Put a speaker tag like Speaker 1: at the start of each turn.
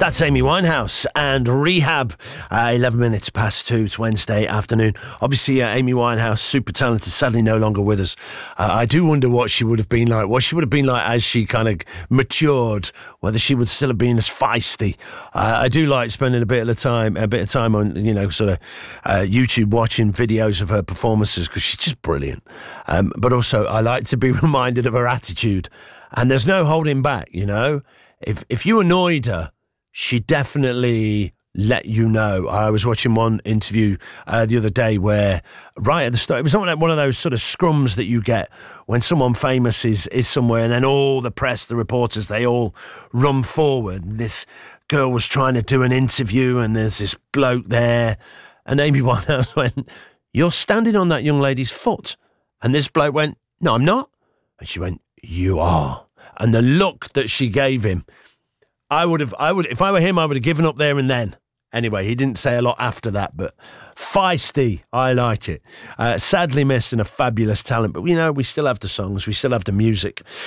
Speaker 1: That's Amy Winehouse and Rehab. 11 minutes past 2. It's Wednesday afternoon. Obviously, Amy Winehouse, super talented, sadly no longer with us. I do wonder what she would have been like. What she would have been like as she kind of matured. Whether she would still have been as feisty. I do like spending a bit of time on, sort of YouTube watching videos of her performances because she's just brilliant. But also, I like to be reminded of her attitude. And there's no holding back, If you annoyed her, she definitely let you know. I was watching one interview the other day where right at the start, it was not like one of those sort of scrums that you get when someone famous is somewhere and then all the press, the reporters, they all run forward. This girl was trying to do an interview and there's this bloke there and Amy Winehouse went, "You're standing on that young lady's foot." And this bloke went, "No, I'm not." And she went, "You are." And the look that she gave him, I would, if I were him, I would have given up there and then. Anyway, he didn't say a lot after that, but feisty, I like it. Sadly missed and a fabulous talent, but we still have the songs, we still have the music.